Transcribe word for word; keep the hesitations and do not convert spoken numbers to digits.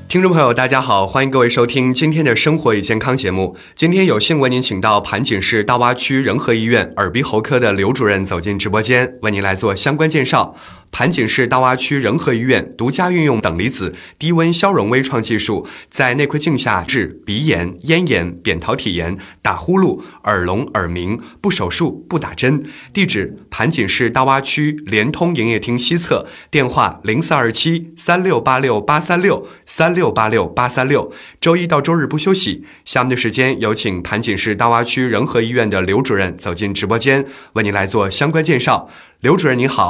听众朋友，大家好，欢迎各位收听今天的生活与健康节目。今天有幸为您请到盘锦市大洼区仁和医院耳鼻喉科的刘主任走进直播间，为您来做相关介绍。盘锦市大洼区仁和医院独家运用等离子低温消融微创技术，在内窥镜下治鼻炎、咽炎、扁桃体炎、打呼噜、耳聋耳鸣，不手术不打针。地址：盘锦市大洼区联通营业厅西侧，电话零四二七三六八六八三六三六八六八三六，周一到周日不休息。下面的时间有请盘锦市大洼区仁和医院的刘主任走进直播间，为您来做相关介绍。刘主任您好。